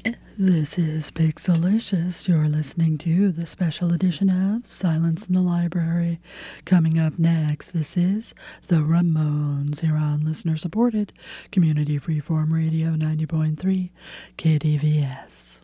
This is Pixelicious. You're listening to the special edition of Silence in the Library. Coming up next, this is The Ramones here on listener-supported Community Freeform Radio 90.3 KDVS.